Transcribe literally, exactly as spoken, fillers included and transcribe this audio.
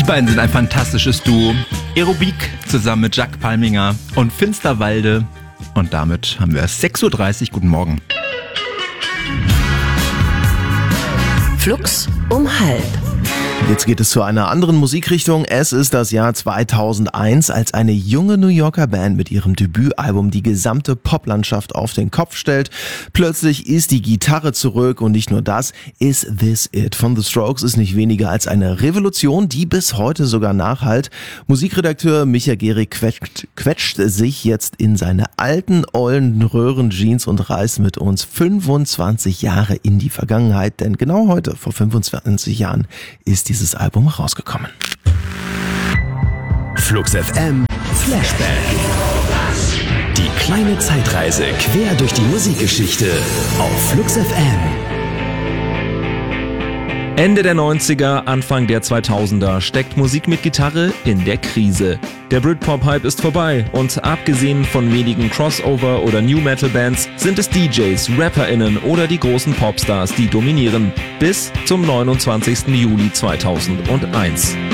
beiden sind ein fantastisches Duo. Aerobik zusammen mit Jack Palminger und Finsterwalde. Und damit haben wir sechs Uhr dreißig. Guten Morgen. Flux um halb. Jetzt geht es zu einer anderen Musikrichtung. Es ist das Jahr zweitausendeins, als eine junge New Yorker Band mit ihrem Debütalbum die gesamte Poplandschaft auf den Kopf stellt. Plötzlich ist die Gitarre zurück und nicht nur das, Is This It von The Strokes ist nicht weniger als eine Revolution, die bis heute sogar nachhallt. Musikredakteur Micha Gehrig quetscht, quetscht sich jetzt in seine alten, ollen Röhrenjeans und reist mit uns fünfundzwanzig Jahre in die Vergangenheit, denn genau heute, vor fünfundzwanzig Jahren, ist dieses Album rausgekommen. Flux F M Flashback. Die kleine Zeitreise quer durch die Musikgeschichte auf Flux F M. Ende der neunziger, Anfang der zweitausender steckt Musik mit Gitarre in der Krise. Der Britpop-Hype ist vorbei und abgesehen von wenigen Crossover- oder New-Metal-Bands sind es D Js, RapperInnen oder die großen Popstars, die dominieren. Bis zum neunundzwanzigsten Juli zweitausendeins.